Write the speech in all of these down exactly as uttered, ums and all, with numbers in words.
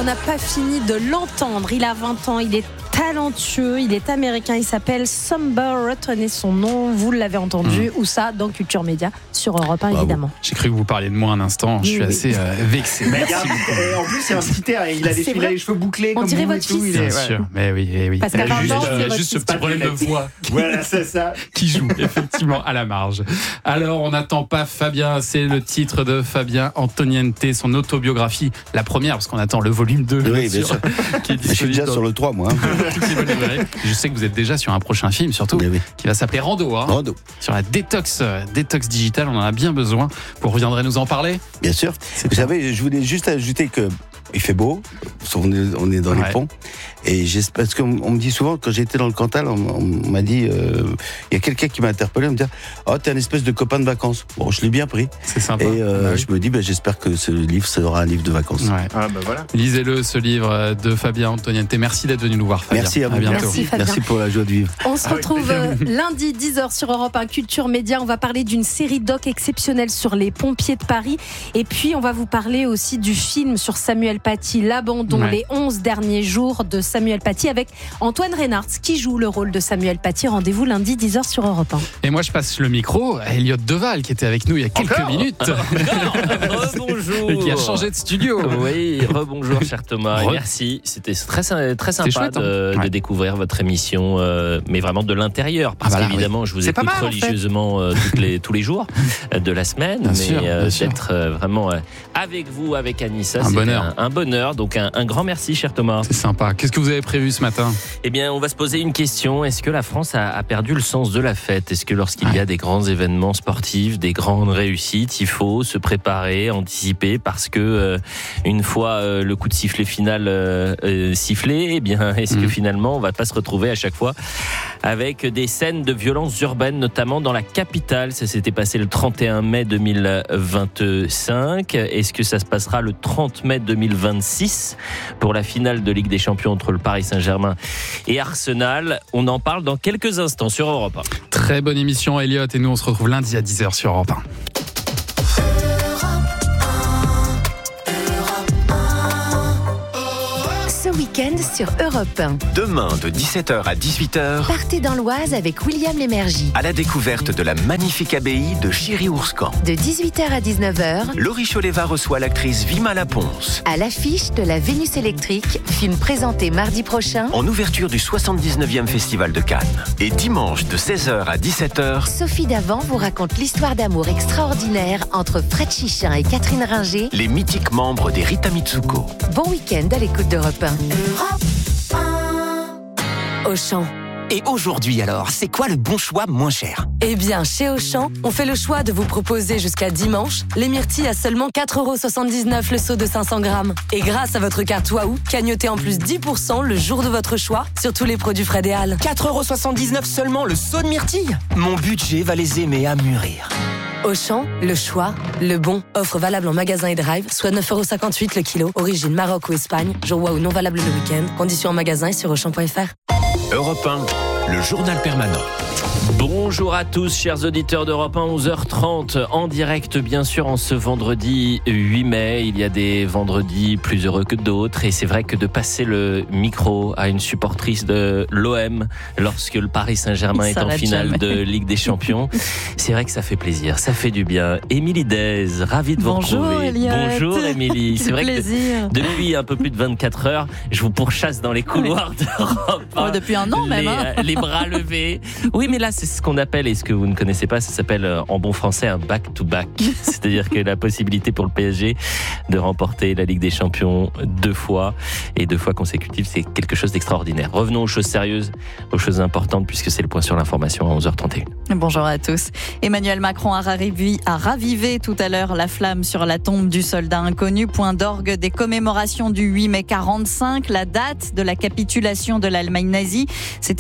on n'a pas fini de l'entendre. Il a vingt ans, il est talentueux, il est américain, il s'appelle Samba, retenez son nom, vous l'avez entendu, mmh. Où ça, dans Culture Média, sur Europe un, évidemment. J'ai cru que vous parliez de moi un instant, je suis oui, assez oui. Euh, vexé. Merci. Et en plus, c'est un petit air, il a les, il a les cheveux bouclés. On comme dirait vous votre fils. Bien ouais. sûr, mais oui, eh oui. Parce qu'à vingt ans, il y a juste ce petit problème de voix. Voilà, c'est ça. Qui joue, effectivement, à la marge. Alors, on n'attend pas Fabien, c'est le titre de Fabien Antoniente, son autobiographie, la première, parce qu'on attend le volume deux. Oui, bien sûr. Qui est je suis déjà sur le trois, moi. Je sais que vous êtes déjà sur un prochain film, surtout, oui. qui va s'appeler Rando. Hein, Rando. Sur la détox, euh, détox digitale, on en a bien besoin. Vous reviendrez nous en parler ? Bien sûr. C'est vous savez, je voulais juste ajouter que il fait beau, on est, on est dans ouais. les ponts, et parce qu'on on me dit souvent, quand j'étais dans le Cantal, on, on m'a dit, il euh, y a quelqu'un qui m'a interpellé, on me dit, oh, t'es un espèce de copain de vacances. Bon, je l'ai bien pris. C'est sympa. Et euh, bah oui. je me dis, bah, j'espère que ce livre sera un livre de vacances. Ouais. Ah, bah voilà. Lisez-le, ce livre de Fabien Antoniente. Merci d'être venu nous voir, Fabien. Merci à vous. À bientôt. Merci, Fabien. Merci pour la joie de vivre. On se retrouve ah oui. lundi dix heures sur Europe un Culture Média. On va parler d'une série doc exceptionnelle sur les pompiers de Paris. Et puis, on va vous parler aussi du film sur Samuel Paty, L'Abandon, ouais. les onze derniers jours de Samuel Paty, avec Antoine Reynards qui joue le rôle de Samuel Paty. Rendez-vous lundi dix heures sur Europe un. Et moi, je passe le micro à Elliot Deval qui était avec nous il y a quelques Encore minutes. Rebonjour. Et qui a changé de studio. Oui, rebonjour cher Thomas. Re- Merci. C'était très, très sympa chouette, hein. de, ouais. de découvrir votre émission, euh, mais vraiment de l'intérieur. Parce ah bah là, qu'évidemment, oui. je vous C'est écoute mal, religieusement en fait. euh, toutes les, tous les jours de la semaine. Bien mais sûr, euh, sûr. d'être euh, vraiment euh, avec vous, avec Anissa, un c'est bonheur. Un, un bonheur. Donc un, un grand merci, cher Thomas. C'est sympa. Qu'est-ce que vous avez prévu ce matin ? Eh bien, on va se poser une question. Est-ce que la France a, a perdu le sens de la fête ? Est-ce que lorsqu'il ouais. y a des grands événements sportifs, des grandes réussites, il faut se préparer, anticiper, parce que euh, une fois euh, le coup de sifflet final euh, euh, sifflé, eh bien, est-ce mmh. que finalement on va pas se retrouver à chaque fois avec des scènes de violence urbaine, notamment dans la capitale ? Ça s'était passé le trente et un mai deux mille vingt-cinq. Est-ce que ça se passera le trente mai deux mille vingt-six pour la finale de Ligue des Champions entre le Paris Saint-Germain et Arsenal? On en parle dans quelques instants sur Europe un. Très bonne émission, Elliot, et nous on se retrouve lundi à dix heures sur Europe un. Week-end sur Europe un. Demain de dix-sept heures à dix-huit heures, partez dans l'Oise avec William Lémergie. À la découverte de la magnifique abbaye de Chiry-Ourscan. De dix-huit heures à dix-neuf heures, Laurie Choleva reçoit l'actrice Vima Laponce. À l'affiche de La Vénus électrique, film présenté mardi prochain en ouverture du soixante-dix-neuvième Festival de Cannes. Et dimanche de seize heures à dix-sept heures, Sophie Davant vous raconte l'histoire d'amour extraordinaire entre Fred Chichin et Catherine Ringer, les mythiques membres des Rita Mitsuko. Bon week-end à l'écoute d'Europe un. Auchan. Et aujourd'hui alors, c'est quoi le bon choix moins cher ? Eh bien, chez Auchan, on fait le choix de vous proposer jusqu'à dimanche les myrtilles à seulement quatre euros soixante-dix-neuf le seau de cinq cents grammes. Et grâce à votre carte Waouh, cagnotez en plus dix pour cent le jour de votre choix sur tous les produits Fred et Al. quatre euros soixante-dix-neuf seulement le seau de myrtilles ? Mon budget va les aimer à mûrir. Auchan, le choix, le bon. Offre valable en magasin et drive, soit neuf euros cinquante-huit le kilo. Origine Maroc ou Espagne. Jour Waouh non valable le week-end. Conditions en magasin et sur auchan point f r. Europe un, le journal permanent. Bonjour à tous, chers auditeurs d'Europe un, onze heures trente, en direct bien sûr en ce vendredi huit mai. Il y a des vendredis plus heureux que d'autres, et c'est vrai que de passer le micro à une supportrice de l'O M lorsque le Paris Saint-Germain est en finale jamais. de Ligue des Champions, c'est vrai que ça fait plaisir, ça fait du bien. Émilie Dez, ravie de vous Bonjour, retrouver. Elliot. Bonjour Émilie. C'est c'est vrai plaisir. que de, depuis un peu plus de vingt-quatre heures, je vous pourchasse dans les couloirs d'Europe un. Oh, depuis un an même. Les, hein. les bras levés. Oui, mais là c'est ce qu'on appelle, et ce que vous ne connaissez pas, ça s'appelle en bon français un back-to-back. C'est-à-dire que la possibilité pour le P S G de remporter la Ligue des Champions deux fois, et deux fois consécutives, c'est quelque chose d'extraordinaire. Revenons aux choses sérieuses, aux choses importantes, puisque c'est le point sur l'information à onze heures trente et une. Bonjour à tous. Emmanuel Macron a ravivé, a ravivé tout à l'heure la flamme sur la tombe du soldat inconnu, point d'orgue des commémorations du huit mai quarante-cinq, la date de la capitulation de l'Allemagne nazie. C'était il y a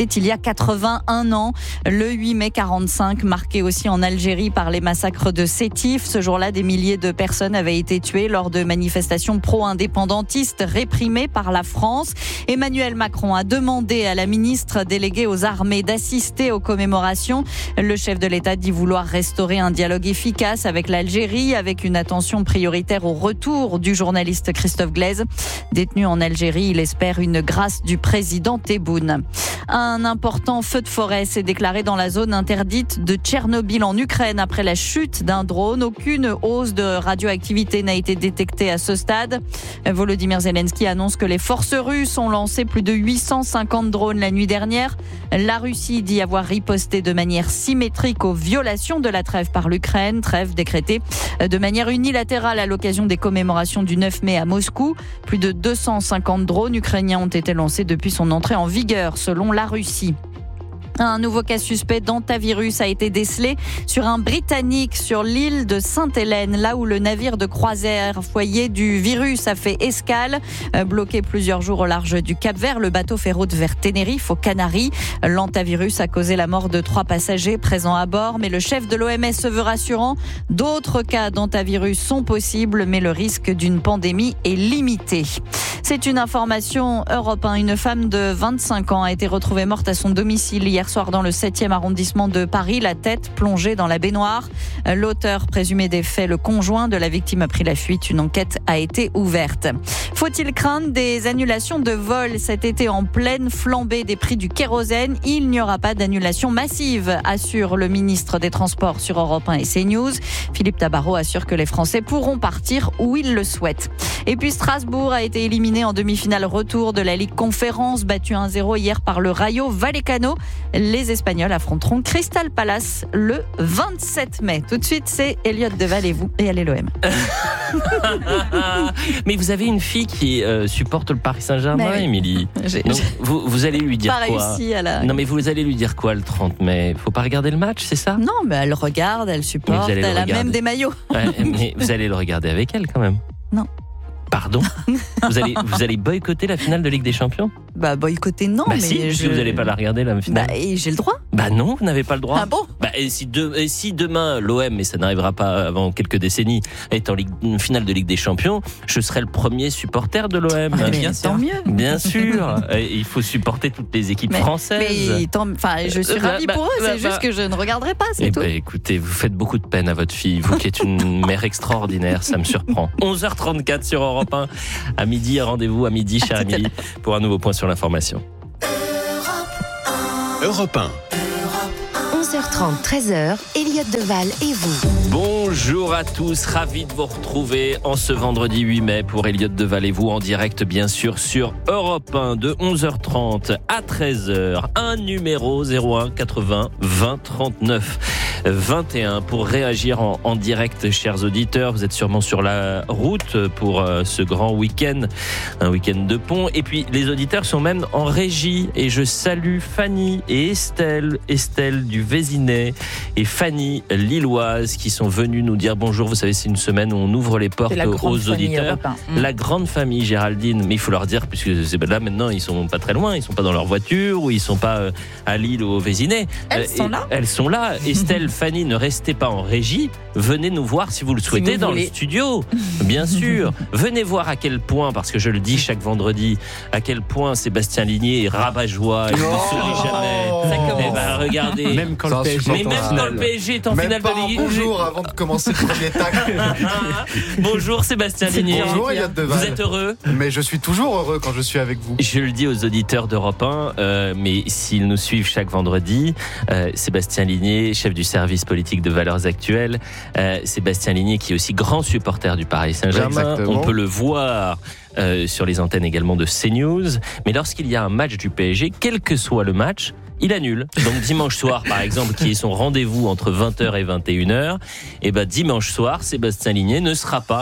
quatre-vingt-un ans. Le huit mai quarante-cinq, marqué aussi en Algérie par les massacres de Sétif. Ce jour-là, des milliers de personnes avaient été tuées lors de manifestations pro-indépendantistes réprimées par la France. Emmanuel Macron a demandé à la ministre déléguée aux armées d'assister aux commémorations. Le chef de l'État dit vouloir restaurer un dialogue efficace avec l'Algérie, avec une attention prioritaire au retour du journaliste Christophe Glaise. Détenu en Algérie, il espère une grâce du président Tebboune. Un important feu de forêt s'est déclaré dans la zone interdite de Tchernobyl en Ukraine après la chute d'un drone. Aucune hausse de radioactivité n'a été détectée à ce stade. Volodymyr Zelensky annonce que les forces russes ont lancé plus de huit cent cinquante drones la nuit dernière. La Russie dit avoir riposté de manière symétrique aux violations de la trêve par l'Ukraine, trêve décrétée de manière unilatérale à l'occasion des commémorations du neuf mai à Moscou. Plus de deux cent cinquante drones ukrainiens ont été lancés depuis son entrée en vigueur, selon la Russie. Un nouveau cas suspect d'hantavirus a été décelé sur un Britannique sur l'île de Sainte-Hélène, là où le navire de croisière foyer du virus a fait escale. Bloqué plusieurs jours au large du Cap-Vert, le bateau fait route vers Tenerife, aux Canaries. L'hantavirus a causé la mort de trois passagers présents à bord, mais le chef de l'O M S se veut rassurant. D'autres cas d'hantavirus sont possibles, mais le risque d'une pandémie est limité. C'est une information Europe un. Une femme de vingt-cinq ans a été retrouvée morte à son domicile hier soir dans le septième arrondissement de Paris, la tête plongée dans la baignoire. L'auteur présumé des faits, le conjoint de la victime, a pris la fuite. Une enquête a été ouverte. Faut-il craindre des annulations de vols cet été en pleine flambée des prix du kérosène? Il n'y aura pas d'annulation massive, assure le ministre des Transports sur Europe un et CNews. Philippe Tabarot assure que les Français pourront partir où ils le souhaitent. Et puis Strasbourg a été éliminé en demi-finale retour de la Ligue Conférence, battu un zéro hier par le Rayo Vallecano. Les Espagnols affronteront Crystal Palace le vingt-sept mai. Tout de suite, c'est Elliot Deval et vous, et allez l'O M. Mais vous avez une fille qui euh, supporte le Paris Saint-Germain, oui. Émilie. Donc, vous, vous allez lui dire pas quoi réussi à la... Non, mais vous allez lui dire quoi le trente mai? Faut pas regarder le match, c'est ça? Non, mais elle regarde, elle supporte, elle a même des maillots. Ouais, mais vous allez le regarder avec elle quand même? Non. Pardon? vous, allez, vous allez boycotter la finale de Ligue des Champions? Bah boycotter non, bah mais si, je... vous n'allez pas la regarder la finale. Bah et j'ai le droit. Bah non, vous n'avez pas le droit. Ah bon? Bah et si, de, et si demain l'O M, et ça n'arrivera pas avant quelques décennies, est en Ligue, une finale de Ligue des Champions, je serai le premier supporter de l'O M. Ah, bien sûr. Tant mieux. Bien sûr. Il faut supporter toutes les équipes mais, françaises. Mais tant, enfin, je suis bah, ravie bah, pour eux. bah, c'est bah, juste que je ne regarderai pas, c'est eh tout. Bah, écoutez, vous faites beaucoup de peine à votre fille, vous qui êtes une mère extraordinaire, ça me surprend. onze heures trente-quatre sur Europe un. À midi, rendez-vous à midi, chère Émilie, pour un nouveau point sur l'information. Europe un. onze heures trente, treize heures, Elliot Deval et vous. Bonjour à tous, ravi de vous retrouver en ce vendredi huit mai pour Elliot Deval et vous en direct bien sûr sur Europe un de onze heures trente à treize heures. Un numéro zéro un quatre-vingts vingt trente-neuf vingt et un pour réagir en, en direct, chers auditeurs. Vous êtes sûrement sur la route pour euh, ce grand week-end, un week-end de pont. Et puis les auditeurs sont même en régie et je salue Fanny et Estelle, Estelle du Vésinet et Fanny Lilloise qui sont venues nous dire bonjour. Vous savez, c'est une semaine où on ouvre les portes aux auditeurs. Mmh. La grande famille Géraldine, mais il faut leur dire, puisque c'est là maintenant, ils sont pas très loin, ils sont pas dans leur voiture ou ils sont pas euh, à Lille ou au Vésinet. Elles euh, sont là. Elles sont là. Estelle, Fanny, ne restez pas en régie. Venez nous voir si vous le souhaitez si vous dans voulez. Le studio. Bien sûr. Venez voir à quel point, parce que je le dis chaque vendredi, à quel point Sébastien Ligné est rabat-joie. Il ne sourit jamais. Ça commence. Eh ben, regardez. Même quand le P S G Mais même quand le P S G est en même finale pas de Ligue. Bonjour avant de commencer le premier tacle. Bonjour Sébastien Ligné. Bonjour Elliot Deval. Vous êtes heureux? Mais je suis toujours heureux quand je suis avec vous. Je le dis aux auditeurs d'Europe un, euh, mais s'ils nous suivent chaque vendredi, euh, Sébastien Ligné, chef du service politique de Valeurs Actuelles, euh, Sébastien Ligné qui est aussi grand supporter du Paris Saint-Germain. Exactement. On peut le voir euh, sur les antennes également de CNews. Mais lorsqu'il y a un match du P S G, quel que soit le match, il annule. Donc dimanche soir, par exemple, qui est son rendez-vous entre vingt heures et vingt et une heures, et ben dimanche soir, Sébastien Ligné ne sera pas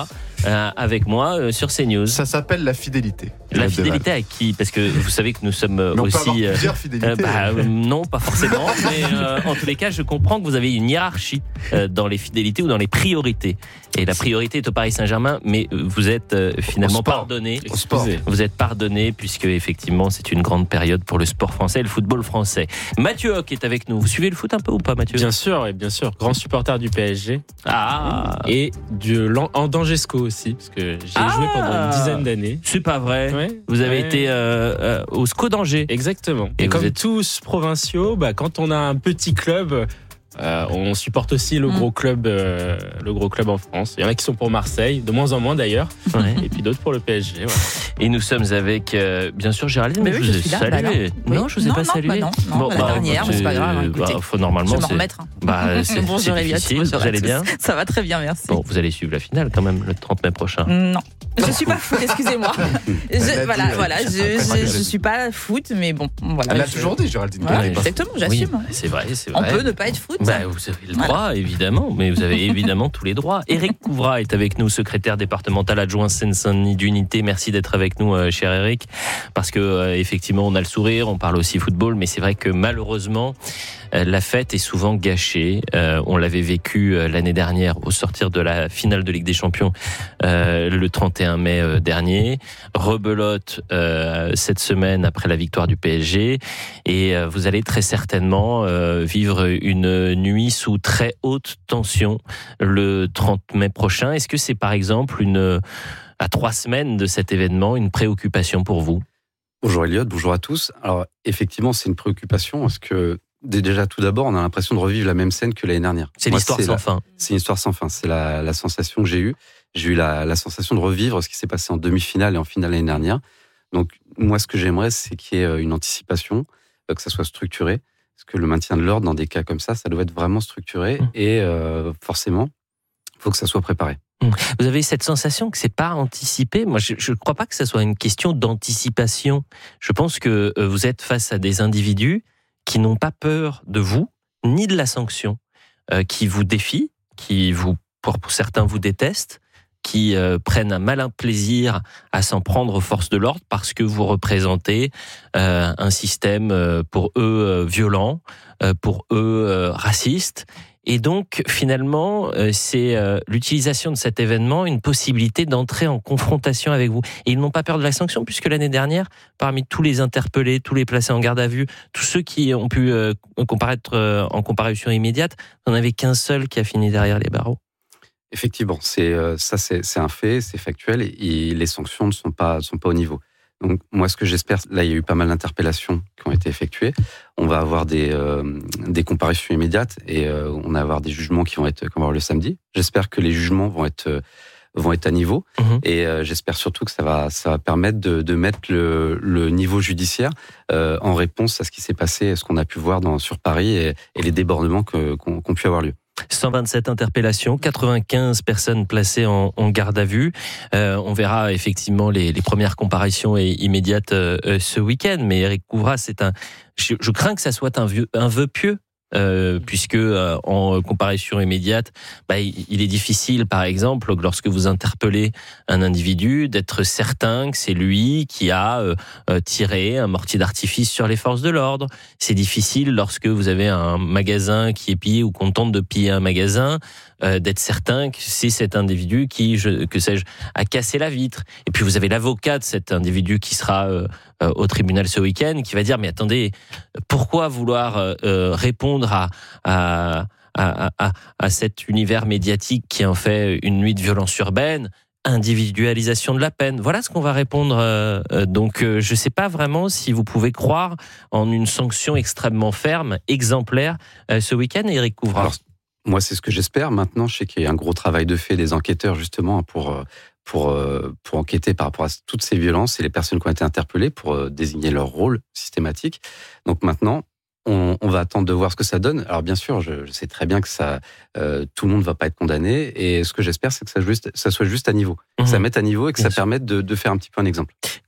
euh, avec moi euh, sur CNews. Ça s'appelle la fidélité. La fidélité à qui ? Parce que vous savez que nous sommes euh, mais on aussi. peut avoir plusieurs fidélités. Euh, bah, euh, non, pas forcément. mais euh, en tous les cas, je comprends que vous avez une hiérarchie euh, dans les fidélités ou dans les priorités. Et la priorité est au Paris Saint-Germain, mais vous êtes euh, finalement pardonné. Au sport. Vous êtes pardonné puisque effectivement c'est une grande période pour le sport français et le football français. Mathieu Hoc est avec nous. Vous suivez le foot un peu ou pas, Mathieu ? Bien sûr, et bien sûr. Grand supporter du P S G. Ah. Et du en Dangesco aussi, parce que j'ai Ah. joué pendant une dizaine d'années. C'est pas vrai. Ouais. Vous avez Ouais. été euh, euh, au S C O d'Angers. Exactement. Et Et, vous comme êtes- tous provinciaux, bah, quand on a un petit club, euh, on supporte aussi le Mm. gros club, euh, le gros club en France. Il y en a qui sont pour Marseille, de moins en moins d'ailleurs, Ouais. et puis d'autres pour le P S G. Voilà. Et nous sommes avec, euh, bien sûr, Géraldine. Mais Mais oui, je je vous ai suis là, salué. bah non. non, Oui. je vous ai Non, pas non, salué. bah non, non, la dernière, mais c'est pas grave, hein, écoutez. bah, faut Je normalement. vais m'en c'est- remettre. hein. Bah, c'est Bonjour c'est Elliot, difficile. bonjour Vous à allez tous. bien ? Ça va très bien, merci. Bon, vous allez suivre la finale quand même le trente mai prochain. Non, je suis pas foot, excusez-moi. Je, dit, voilà, elle voilà, dit, je, ça, je, ça, je suis pas foot, mais bon, voilà. Elle l'a je- toujours dit, Géraldine. Voilà, Ouais. exactement, Oui, j'assume. c'est vrai, c'est On vrai. peut ne pas être foot. Bah, vous avez le Voilà. droit, évidemment, mais vous avez évidemment tous les droits. Éric Couvrat est avec nous, secrétaire départemental adjoint Seine-Saint-Denis d'unité. Merci d'être avec nous, euh, cher Éric, parce que euh, effectivement, on a le sourire, on parle aussi football, mais c'est vrai que malheureusement, euh, la fête est souvent gâchée. Euh, on l'avait vécu euh, l'année dernière au sortir de la finale de Ligue des Champions euh, le trente et un mai euh, dernier. Rebelote euh, cette semaine après la victoire du P S G, et euh, vous allez très certainement euh, vivre une nuit sous très haute tension le trente mai prochain. Est-ce que c'est par exemple une, à trois semaines de cet événement, une préoccupation pour vous ? Bonjour Elliot, bonjour à tous. Alors effectivement, c'est une préoccupation parce que déjà tout d'abord, on a l'impression de revivre la même scène que l'année dernière. C'est Moi, l'histoire c'est sans la- fin. C'est une histoire sans fin. C'est la, la sensation que j'ai eue. J'ai eu la, la sensation de revivre ce qui s'est passé en demi-finale et en finale l'année dernière. Donc moi, ce que j'aimerais, c'est qu'il y ait une anticipation, que ça soit structuré. Parce que le maintien de l'ordre dans des cas comme ça, ça doit être vraiment structuré. Mmh. Et euh, forcément, il faut que ça soit préparé. Vous avez cette sensation que c'est pas anticipé ? Moi, je ne crois pas que ce soit une question d'anticipation. Je pense que euh, vous êtes face à des individus qui n'ont pas peur de vous, ni de la sanction, euh, qui vous défient, qui vous, pour, pour certains vous détestent, qui euh, prennent un malin plaisir à s'en prendre aux forces de l'ordre parce que vous représentez euh, un système euh, pour eux euh, violent, euh, pour eux euh, raciste. Et donc, finalement, euh, c'est euh, l'utilisation de cet événement, une possibilité d'entrer en confrontation avec vous. Et ils n'ont pas peur de la sanction, puisque l'année dernière, parmi tous les interpellés, tous les placés en garde à vue, tous ceux qui ont pu euh, comparaître euh, en comparution immédiate, on n'avait qu'un seul qui a fini derrière les barreaux. Effectivement, c'est euh, ça, c'est c'est un fait, c'est factuel, et, et les sanctions ne sont pas sont pas au niveau. Donc moi, ce que j'espère, là, il y a eu pas mal d'interpellations qui ont été effectuées. On va avoir des euh, des comparutions immédiates et euh, on va avoir des jugements qui vont être qu'on va avoir le samedi. J'espère que les jugements vont être euh, vont être à niveau, Mmh. et euh, j'espère surtout que ça va ça va permettre de, de mettre le, le niveau judiciaire euh, en réponse à ce qui s'est passé, ce qu'on a pu voir dans sur Paris et, et les débordements que qu'ont qu'ont pu avoir lieu. cent vingt-sept interpellations, quatre-vingt-quinze personnes placées en, en garde à vue. Euh, on verra effectivement les, les premières comparaisons immédiates euh, ce week-end. Mais Éric Couvrat, c'est un. Je, je crains que ça soit un, vieux, un vœu pieux. Euh, puisque euh, en comparution immédiate, bah, il, il est difficile, par exemple, lorsque vous interpellez un individu, d'être certain que c'est lui qui a euh, tiré un mortier d'artifice sur les forces de l'ordre. C'est difficile lorsque vous avez un magasin qui est pillé ou qu'on tente de piller un magasin, euh, d'être certain que c'est cet individu qui, je, que sais-je, a cassé la vitre. Et puis vous avez l'avocat de cet individu qui sera euh, au tribunal ce week-end, qui va dire, mais attendez, pourquoi vouloir euh, répondre à, à, à, à, à cet univers médiatique qui en fait une nuit de violence urbaine, individualisation de la peine. Voilà ce qu'on va répondre. Euh, donc euh, je ne sais pas vraiment si vous pouvez croire en une sanction extrêmement ferme, exemplaire, euh, ce week-end, Éric Couvrat. Alors, moi, c'est ce que j'espère. Maintenant, je sais qu'il y a un gros travail de fait des enquêteurs, justement, pour... Pour, pour enquêter par rapport à toutes ces violences et les personnes qui ont été interpellées pour désigner leur rôle systématique. Donc maintenant, on, on va attendre de voir ce que ça donne. Alors bien sûr, je, je sais très bien que ça, euh, tout le monde ne va pas être condamné, et ce que j'espère, c'est que ça, juste, ça soit juste à niveau, mmh. que ça mette à niveau et que bien ça sûr. permette de, de faire un petit peu un exemple.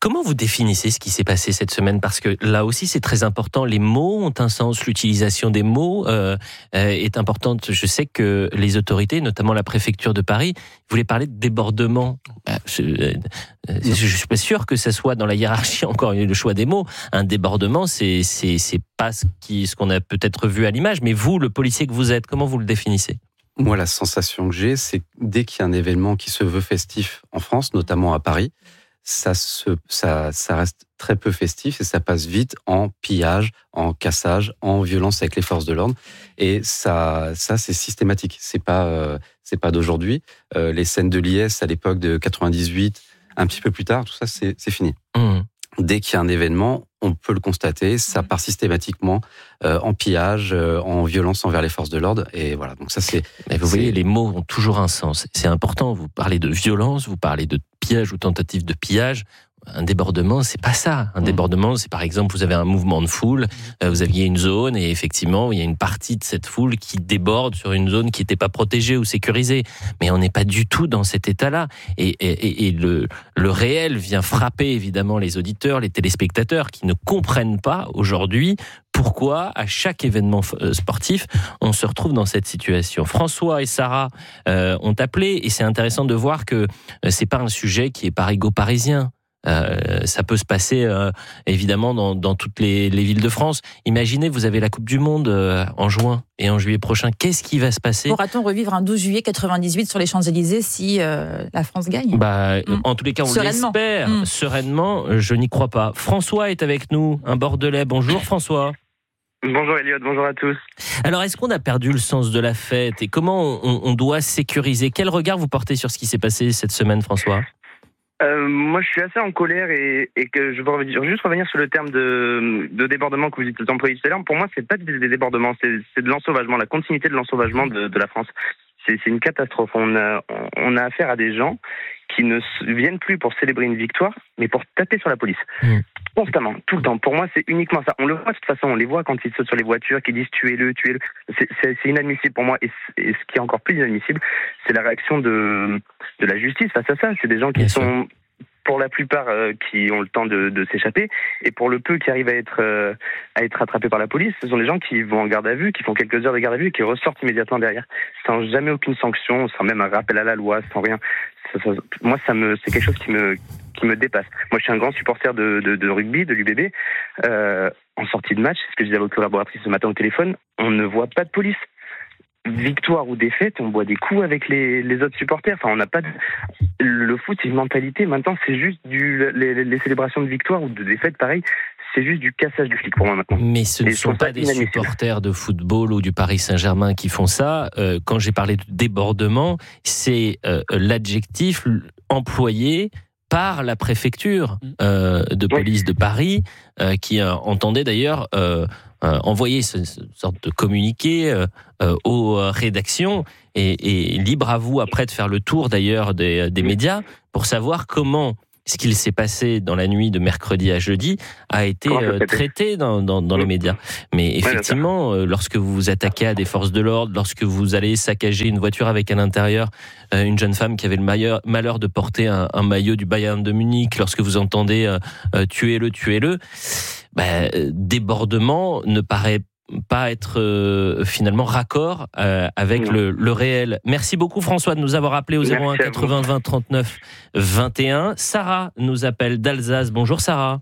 Comment vous définissez ce qui s'est passé cette semaine? Parce que là aussi, c'est très important. Les mots ont un sens. L'utilisation des mots euh, euh, est importante. Je sais que les autorités, notamment la préfecture de Paris, voulaient parler de débordement. Je ne suis pas sûr que ça soit dans la hiérarchie encore le choix des mots. Un débordement, c'est c'est c'est pas ce qui ce qu'on a peut-être vu à l'image. Mais vous, le policier que vous êtes, comment vous le définissez? Moi, la sensation que j'ai, c'est que dès qu'il y a un événement qui se veut festif en France, notamment à Paris, ça, se, ça, ça reste très peu festif et ça passe vite en pillage, en cassage, en violence avec les forces de l'ordre. Et ça, ça c'est systématique. C'est pas, euh, c'est pas d'aujourd'hui. Euh, les scènes de l'I S à l'époque de quatre-vingt-dix-huit, un petit peu plus tard, tout ça, c'est, c'est fini. Mmh. Dès qu'il y a un événement, on peut le constater, ça part systématiquement euh, en pillage, euh, en violence envers les forces de l'ordre. Et voilà, donc ça c'est... Mais vous c'est... voyez, les mots ont toujours un sens. C'est important, vous parlez de violence, vous parlez de pillage ou tentative de pillage. Un débordement, c'est pas ça. Un débordement, c'est par exemple, vous avez un mouvement de foule, euh, vous aviez une zone et effectivement, il y a une partie de cette foule qui déborde sur une zone qui n'était pas protégée ou sécurisée. Mais on n'est pas du tout dans cet état-là. Et, et, et le, le réel vient frapper évidemment les auditeurs, les téléspectateurs qui ne comprennent pas aujourd'hui pourquoi, à chaque événement sportif, on se retrouve dans cette situation. François et Sarah euh, ont appelé et c'est intéressant de voir que euh, c'est pas un sujet qui est parigo-parisien. Euh, ça peut se passer euh, évidemment dans, dans toutes les, les villes de France. Imaginez, vous avez la Coupe du Monde euh, en juin et en juillet prochain. Qu'est-ce qui va se passer? Pourra-t-on revivre un douze juillet quatre-vingt-dix-huit sur les Champs-Élysées si euh, la France gagne? Bah, mmh. En tous les cas, on Sereinement. l'espère. Mmh. Sereinement, je n'y crois pas. François est avec nous, un Bordelais. Bonjour François. Bonjour Elliot, bonjour à tous. Alors, est-ce qu'on a perdu le sens de la fête et comment on, on doit sécuriser? Quel regard vous portez sur ce qui s'est passé cette semaine, François? Euh, moi, je suis assez en colère et, et que je veux juste revenir sur le terme de, de débordement que vous employez tout à l'heure. Pour moi, c'est pas des, des débordements, c'est, c'est de l'ensauvagement, la continuité de l'ensauvagement de, de la France. C'est, c'est une catastrophe. On a, on a affaire à des gens qui ne viennent plus pour célébrer une victoire, mais pour taper sur la police. Mmh. Constamment, tout le temps. Pour moi, c'est uniquement ça. On le voit de toute façon, on les voit quand ils sautent sur les voitures, qui disent tuez-le, tuez-le. C'est, c'est, c'est inadmissible pour moi. Et, et ce qui est encore plus inadmissible, c'est la réaction de, de la justice face à ça. C'est des gens qui Bien sont... sûr. Pour la plupart, euh, qui ont le temps de, de s'échapper, et pour le peu qui arrivent à être euh, à être rattrapés par la police, ce sont des gens qui vont en garde à vue, qui font quelques heures de garde à vue et qui ressortent immédiatement derrière, sans jamais aucune sanction, sans même un rappel à la loi, sans rien. Ça, ça, moi, ça me, c'est quelque chose qui me qui me dépasse. Moi, je suis un grand supporter de, de, de rugby, de l'U B B. Euh, en sortie de match, c'est ce que je disais à votre collaboratrice ce matin au téléphone, on ne voit pas de police. Victoire ou défaite, on boit des coups avec les, les autres supporters. Enfin, on n'a pas de... Le foot, c'est une mentalité. Maintenant, c'est juste du les, les célébrations de victoire ou de défaite, pareil. C'est juste du cassage du flic pour moi maintenant. Mais ce ne sont pas des supporters de football ou du Paris Saint-Germain qui font ça. Euh, quand j'ai parlé de débordement, c'est euh, l'adjectif employé par la préfecture euh, de police oui. de Paris, euh, qui euh, entendait d'ailleurs euh, euh, envoyer ce, ce sorte de communiqué euh, euh, aux rédactions, et, et libre à vous après de faire le tour d'ailleurs des, des médias pour savoir comment ce qu'il s'est passé dans la nuit de mercredi à jeudi a été euh, traité dans, dans, dans les médias. Mais effectivement, euh, lorsque vous vous attaquez à des forces de l'ordre, lorsque vous allez saccager une voiture avec à l'intérieur euh, une jeune femme qui avait le maillot, malheur de porter un, un maillot du Bayern de Munich, lorsque vous entendez euh, euh, tuez-le, tuez-le, bah, débordement ne paraît pas être euh, finalement raccord euh, avec le, le réel. Merci beaucoup François de nous avoir appelé au zéro un quatre-vingts vingt trente-neuf vingt et un. Sarah nous appelle d'Alsace. Bonjour Sarah.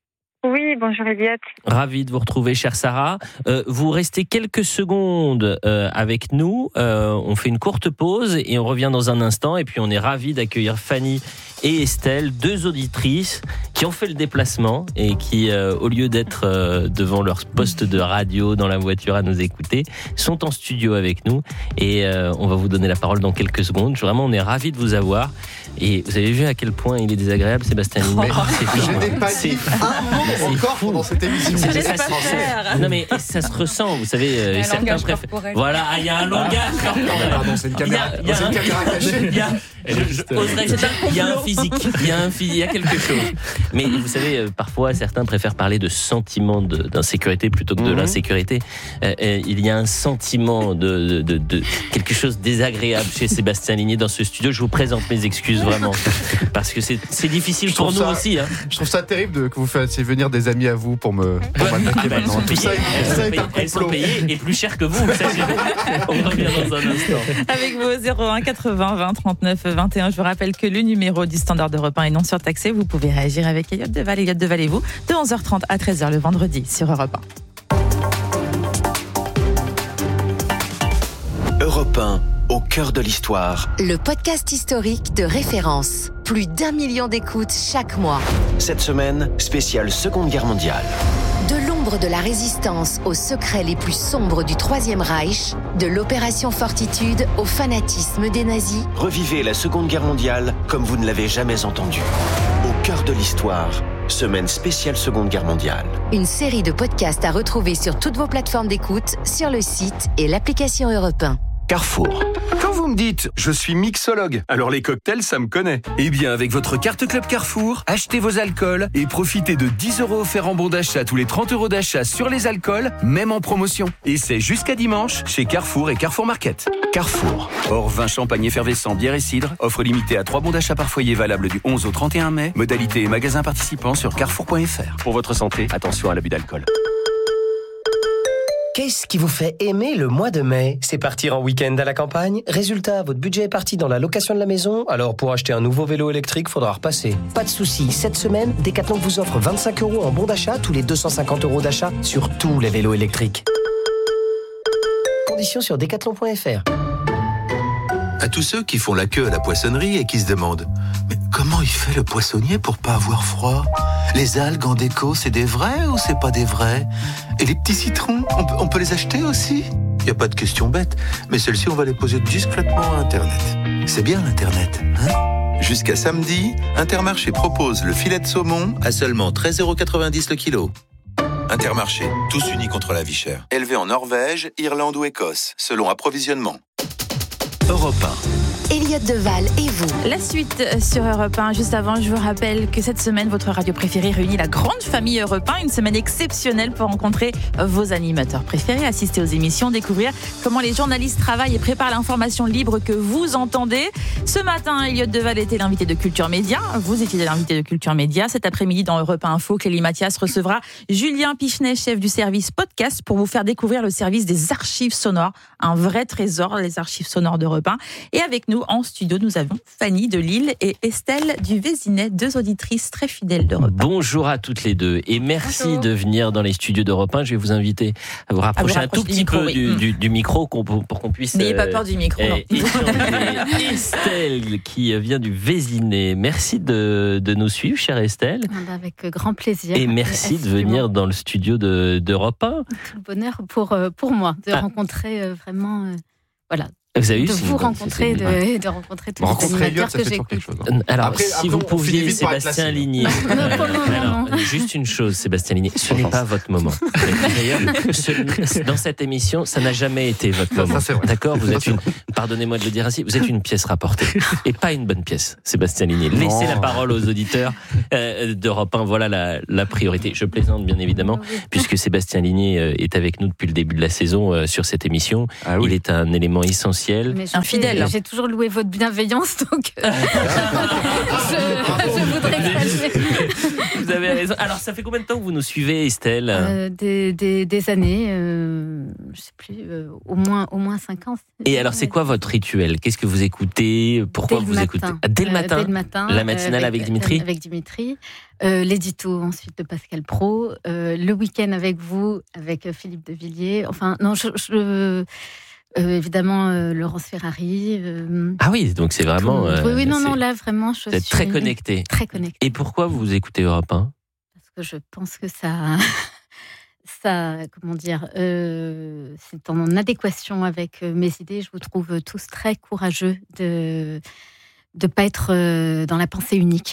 Oui, bonjour Elliot. Ravi de vous retrouver, chère Sarah. Euh, vous restez quelques secondes euh, avec nous. Euh, on fait une courte pause et on revient dans un instant. Et puis on est ravis d'accueillir Fanny et Estelle, deux auditrices qui ont fait le déplacement et qui, euh, au lieu d'être euh, devant leur poste de radio dans la voiture à nous écouter, sont en studio avec nous. Et euh, on va vous donner la parole dans quelques secondes. Vraiment, on est ravis de vous avoir. Et vous avez vu à quel point il est désagréable, Sébastien Linet. Oh, je n'ai pas dit un mot encore pendant cette émission. C'est ça, ça, non mais ça se ressent, vous savez. Euh, certains préfèrent. Voilà, il y a un langage corporel. Pardon, c'est une caméra, c'est une caméra cachée. Il y a, Oserais- Il y a un physique, il y a un physique, il y a quelque chose. Mais vous savez, euh, parfois certains préfèrent parler de sentiment de, d'insécurité plutôt que de mmh. l'insécurité. Euh, euh, il y a un sentiment de, de, de, de quelque chose de désagréable chez Sébastien Ligné dans ce studio. Je vous présente mes excuses vraiment, parce que c'est, c'est difficile pour nous ça, aussi. Hein. Je trouve ça terrible de, que vous fassiez venir des amis à vous pour me pour m'attaquer bah, maintenant. Tout ça, elles, ça sont est payées, un elles sont complot. payées et plus cher que vous. On revient dans un instant. Avec vos zéro un quatre-vingts vingt trente-neuf vingt et un, je vous rappelle que le numéro du standard d'Europe un est non surtaxé. Vous pouvez réagir avec Elliott Deval. Elliott Deval et vous, de onze heures trente à treize heures le vendredi sur Europe un. Europe un, au cœur de l'histoire. Le podcast historique de référence. Plus d'un million d'écoutes chaque mois. Cette semaine, spéciale Seconde Guerre mondiale. De l'ombre de la résistance aux secrets les plus sombres du Troisième Reich, de l'opération Fortitude au fanatisme des nazis. Revivez la Seconde Guerre mondiale comme vous ne l'avez jamais entendu. Au cœur de l'histoire, semaine spéciale Seconde Guerre mondiale. Une série de podcasts à retrouver sur toutes vos plateformes d'écoute, sur le site et l'application Europe un. Carrefour. Quand vous me dites « je suis mixologue », alors les cocktails, ça me connaît. Eh bien, avec votre carte Club Carrefour, achetez vos alcools et profitez de dix euros offerts en bon d'achat tous les trente euros d'achat sur les alcools, même en promotion. Et c'est jusqu'à dimanche chez Carrefour et Carrefour Market. Carrefour. Hors vin, champagne effervescent, bière et cidre. Offre limitée à trois bons d'achat par foyer valable du onze au trente et un mai. Modalité et magasins participants sur carrefour point f r. Pour votre santé, attention à l'abus d'alcool. Qu'est-ce qui vous fait aimer le mois de mai ? C'est partir en week-end à la campagne ? Résultat, votre budget est parti dans la location de la maison, alors pour acheter un nouveau vélo électrique, faudra repasser. Pas de soucis, cette semaine, Decathlon vous offre vingt-cinq euros en bon d'achat tous les deux cent cinquante euros d'achat sur tous les vélos électriques. Conditions sur decathlon point f r. À tous ceux qui font la queue à la poissonnerie et qui se demandent « Mais comment il fait le poissonnier pour pas avoir froid ? Les algues en déco, c'est des vrais ou c'est pas des vrais ? Et les petits citrons, on peut, on peut les acheter aussi ? Il n'y a pas de question bête, mais celles-ci, on va les poser discrètement à Internet. C'est bien l'Internet, hein ? Jusqu'à samedi, Intermarché propose le filet de saumon à seulement treize euros quatre-vingt-dix le kilo. Intermarché, tous unis contre la vie chère. Élevé en Norvège, Irlande ou Écosse, selon approvisionnement. Europe un. Elliott Deval et vous. La suite sur Europe un. Juste avant, je vous rappelle que cette semaine, votre radio préférée réunit la grande famille Europe un. Une semaine exceptionnelle pour rencontrer vos animateurs préférés, assister aux émissions, découvrir comment les journalistes travaillent et préparent l'information libre que vous entendez. Ce matin, Elliott Deval était l'invité de Culture Média. Vous étiez l'invité de Culture Média. Cet après-midi, dans Europe un Info, Clélie Mathias recevra Julien Pichenet, chef du service podcast, pour vous faire découvrir le service des archives sonores. Un vrai trésor, les archives sonores d'Europe un. Et avec nous, en studio, nous avons Fanny de Lille et Estelle du Vésinet, deux auditrices très fidèles d'Europe un. Bonjour à toutes les deux et merci Bonjour. de venir dans les studios d'Europe un. Je vais vous inviter à vous rapprocher, à vous rapprocher un tout petit micro, peu oui. du, du, du micro pour, pour qu'on puisse... N'ayez pas peur du micro, euh, non. échanger. Estelle qui vient du Vésinet. Merci de, de nous suivre, chère Estelle. Avec grand plaisir. Et merci de venir dans le studio de, d'Europe un. Tout le bonheur pour, pour moi de ah. rencontrer vraiment... Euh, voilà. Vous avez de vu, vous rencontrer, de, ouais. de rencontrer tous bon, les animateurs que j'écoute. Alors, après, si après, vous pouviez, Sébastien Ligné. Alors, juste une chose, Sébastien Ligné, ce n'est pas votre moment. D'ailleurs, ce, dans cette émission, ça n'a jamais été votre moment. Ça, D'accord, vous êtes une, pardonnez-moi de le dire ainsi, vous êtes une pièce rapportée et pas une bonne pièce, Sébastien Ligné. Laissez la parole aux auditeurs euh, d'Europe un. Voilà la, la priorité. Je plaisante bien évidemment, oui. puisque Sébastien Ligné euh, est avec nous depuis le début de la saison euh, sur cette émission. Ah, oui. Il est un élément essentiel. Mais infidèle. J'ai toujours loué votre bienveillance, donc euh, je, je voudrais calmer. Vous avez raison. Alors, ça fait combien de temps que vous nous suivez, Estelle ? euh, des, des, des années, euh, je sais plus, euh, au moins au moins cinq ans. Et alors, c'est quoi votre rituel ? Qu'est-ce que vous écoutez ? Pourquoi dès vous écoutez ? ah, Dès le matin. Euh, dès le matin. La matinale euh, avec, avec Dimitri. Avec Dimitri. Euh, l'édito ensuite de Pascal Praud. Euh, le week-end avec vous, avec Philippe de Villiers. Enfin, non, je. je Euh, évidemment, euh, Laurence Ferrari. Euh, ah oui, donc c'est vraiment. Euh, oui, oui, non, non, là vraiment, je vous êtes suis très connecté. Très connecté. Et pourquoi vous écoutez Europe un ? Parce que je pense que ça, ça, comment dire, euh, c'est en adéquation avec mes idées. Je vous trouve tous très courageux de de pas être dans la pensée unique.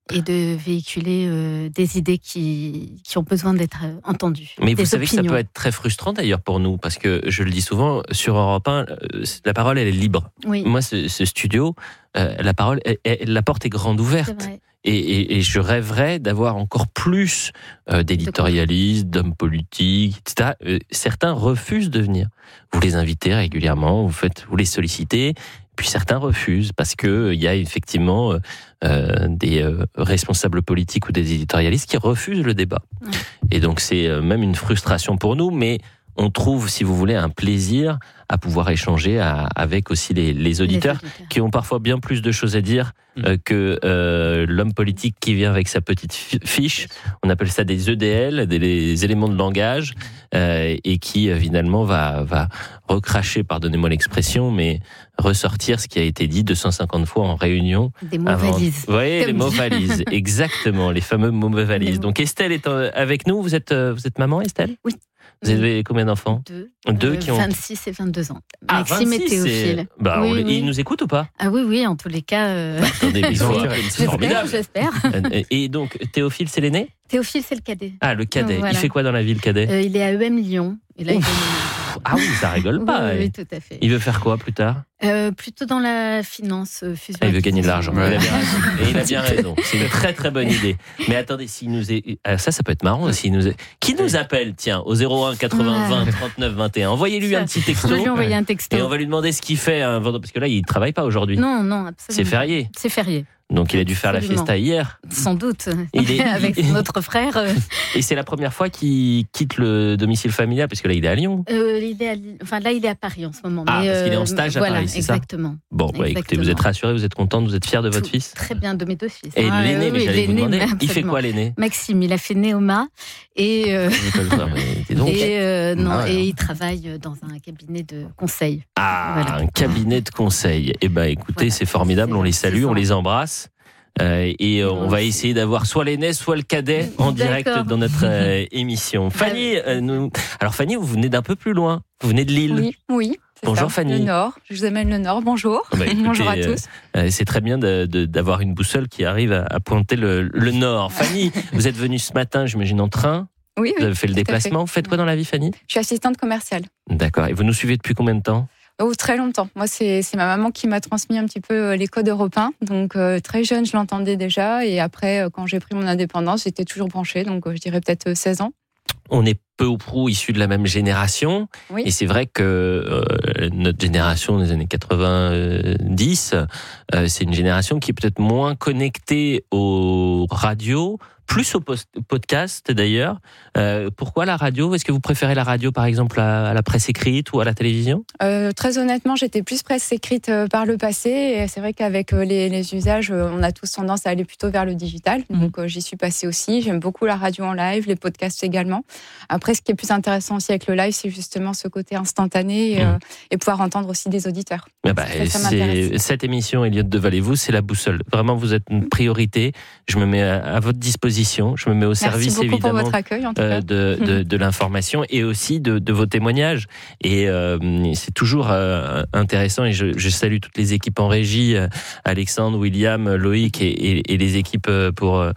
et de véhiculer euh, des idées qui, qui ont besoin d'être entendues. Mais vous savez opinions. que ça peut être très frustrant d'ailleurs pour nous, parce que je le dis souvent, sur Europe un, la parole elle est libre. Oui. Moi, ce, ce studio, euh, la parole, elle, elle, la porte est grande ouverte. C'est vrai. Et, et, et je rêverais d'avoir encore plus euh, d'éditorialistes, d'hommes politiques, et cetera. Euh, certains refusent de venir. Vous les invitez régulièrement, vous faites, vous les sollicitez. Puis certains refusent parce que il y a effectivement euh, des euh, responsables politiques ou des éditorialistes qui refusent le débat. Ouais. Et donc c'est euh, même une frustration pour nous, mais on trouve, si vous voulez, un plaisir à pouvoir échanger à, avec aussi les, les, auditeurs, les auditeurs qui ont parfois bien plus de choses à dire euh, que euh, l'homme politique qui vient avec sa petite fiche. On appelle ça des E D L, des les éléments de langage, euh, et qui euh, finalement va, va recracher, pardonnez-moi l'expression, mais ressortir ce qui a été dit deux cent cinquante fois en réunion. Des mots avant... valises. Vous voyez, les mots valises, exactement, les fameux mots valises. Donc Estelle est avec nous, vous êtes, vous êtes maman Estelle ? Oui. Vous avez combien d'enfants ? Deux. Deux euh, qui ont vingt-six et vingt-deux ans. Ah, Maxime vingt-six, et Théophile. Bah, oui, les... oui. Ils nous écoutent ou pas ? Ah oui, oui, en tous les cas. Euh... Bah, attendez, ils ont... c'est formidable. J'espère. Et donc, Théophile, c'est l'aîné ? Théophile, c'est le cadet. Ah, le cadet. Voilà. Il fait quoi dans la vie, le cadet ? euh, Il est à E M Lyon. Et là, il Ah oui, ça rigole pas. Oui, oui, tout à fait. Il veut faire quoi plus tard ? euh, Plutôt dans la finance. Euh, ah, il veut gagner de l'argent. Ouais. Il a bien raison. Et il a bien raison. C'est une très très bonne idée. Mais attendez, s'il nous est... ah, ça, ça peut être marrant. S'il nous est... Qui nous appelle, tiens, au zéro un quatre-vingts vingt trente-neuf vingt et un. Envoyez-lui ça, un petit texto. On va lui envoyer un texto. Et on va lui demander ce qu'il fait. Hein, parce que là, il ne travaille pas aujourd'hui. Non, non, absolument. C'est férié. C'est férié. Donc il a dû faire Absolument. La fiesta hier. Sans doute. Il est... Avec notre frère. Euh... Et c'est la première fois qu'il quitte le domicile familial, parce que là il est à Lyon. Euh, il est à... Enfin là il est à Paris en ce moment. Ah, mais parce qu'il est en euh, stage à voilà, Paris, c'est exactement. ça ? Bon, bah, écoutez, vous êtes rassurés, vous êtes contente, vous êtes fiers de votre Tout, fils ? Très bien, de mes deux fils. Et ah, l'aîné, oui, mais j'allais vous demander, il fait quoi l'aîné ? Maxime, il a fait Néoma et euh... donc... et, euh, non, ah, et il travaille dans un cabinet de conseil. Ah, voilà. Un cabinet de conseil. Eh ben, écoutez, voilà, c'est formidable, on les salue, on les embrasse. Euh, et euh, on va essayer d'avoir soit l'aîné, soit le cadet en direct D'accord. dans notre euh, émission. Fanny, euh, nous... alors Fanny, vous venez d'un peu plus loin. Vous venez de Lille. Oui, oui. Bonjour ça, Fanny. Le Nord. Je vous amène le Nord. Bonjour. Bah, écoutez, bonjour à tous. Euh, c'est très bien de, de, d'avoir une boussole qui arrive à, à pointer le, le Nord. Fanny, vous êtes venue ce matin, j'imagine en train. Oui, oui. Vous avez fait le déplacement. Fait. Vous faites quoi dans la vie, Fanny ? Je suis assistante commerciale. D'accord. Et vous nous suivez depuis combien de temps ? Oh, très longtemps. Moi, c'est, c'est ma maman qui m'a transmis un petit peu les codes européens. Donc, euh, très jeune, je l'entendais déjà. Et après, euh, quand j'ai pris mon indépendance, j'étais toujours branchée. Donc, euh, je dirais peut-être seize ans. On est peu ou prou issus de la même génération. Oui. Et c'est vrai que euh, notre génération des années quatre-vingt-dix, euh, c'est une génération qui est peut-être moins connectée aux radios, plus au post- podcast d'ailleurs. Euh, pourquoi la radio ? Est-ce que vous préférez la radio par exemple à, à la presse écrite ou à la télévision ? euh, Très honnêtement, j'étais plus presse écrite euh, par le passé. Et c'est vrai qu'avec euh, les, les usages, euh, on a tous tendance à aller plutôt vers le digital. Mmh. Donc euh, j'y suis passée aussi. J'aime beaucoup la radio en live, les podcasts également. Après, ce qui est plus intéressant aussi avec le live, c'est justement ce côté instantané et, mmh. euh, et pouvoir entendre aussi des auditeurs. Ah bah, ça, ça c'est, cette émission, Elliott Deval-et-vous, c'est la boussole. Vraiment, vous êtes une priorité. Je me mets à, à votre disposition. Je me mets au Merci service évidemment pour votre accueil, en tout euh, cas. de, de, de l'information et aussi de, de vos témoignages. Et euh, c'est toujours euh, intéressant. Et je, je salue toutes les équipes en régie, euh, Alexandre, William, Loïc et, et, et les équipes pour euh,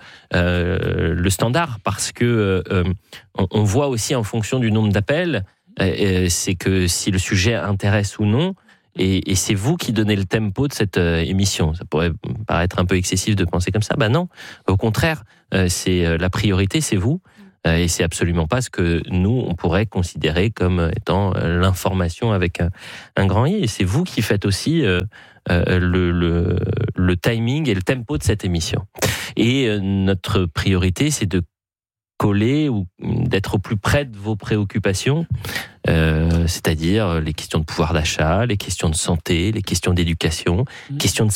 le standard, parce que euh, on, on voit aussi en fonction du nombre d'appels, euh, c'est que si le sujet intéresse ou non. Et, et c'est vous qui donnez le tempo de cette euh, émission. Ça pourrait paraître un peu excessif de penser comme ça. Ben non, au contraire, euh, c'est euh, la priorité, c'est vous. Euh, et c'est absolument pas ce que nous, on pourrait considérer comme étant euh, l'information avec un, un grand I. Et c'est vous qui faites aussi euh, euh, le, le, le timing et le tempo de cette émission. Et euh, notre priorité, c'est de coller ou d'être au plus près de vos préoccupations, euh, c'est-à-dire les questions de pouvoir d'achat, les questions de santé, les questions d'éducation, mmh. questions de